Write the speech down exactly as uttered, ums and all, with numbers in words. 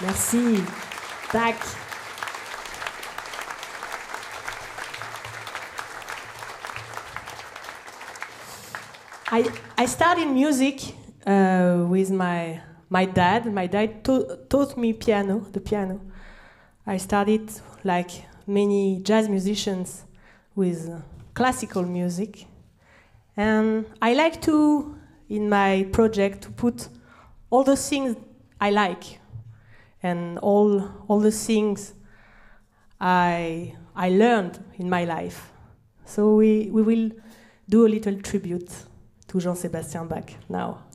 Merci. Tac. I, I started music uh, with my, my dad. My dad to- taught me piano, the piano. I started, like many jazz musicians, with uh, classical music. And I like to, in my project, to put all the things I like and all, all the things I, I learned in my life. So we, we will do a little tribute to Jean-Sébastien Bach now.